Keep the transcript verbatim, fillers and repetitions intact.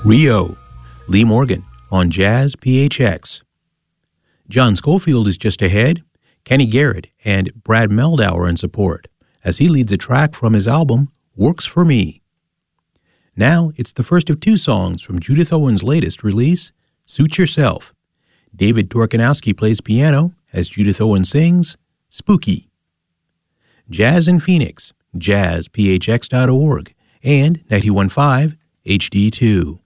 Rio, Lee Morgan on Jazz P H X. John Schofield is just ahead. Kenny Garrett and Brad Meldau are in support as he leads a track from his album Works for Me. Now it's the first of two songs from Judith Owen's latest release, Suit Yourself. David Torkanowski plays piano as Judith Owen sings Spooky. Jazz in Phoenix, jazz p h x dot org, and ninety-one point five H D two.